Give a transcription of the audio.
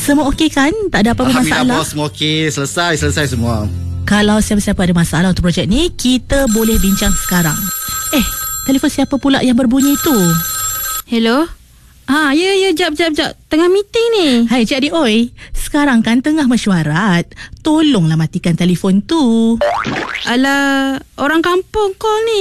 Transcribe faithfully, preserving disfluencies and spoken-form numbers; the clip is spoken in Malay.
Semua okey kan? Tak ada apa-apa Alhamdulillah masalah? bos, semua okey. Selesai, selesai semua. Kalau siapa-siapa ada masalah untuk projek ni, kita boleh bincang sekarang. Eh, telefon siapa pula yang berbunyi tu? Hello? Ha, ya, ya, jap, jap, jap. Tengah meeting ni. Hai Cik Adik Oi, sekarang kan tengah mesyuarat. Tolonglah matikan telefon tu. Alah, orang kampung call ni.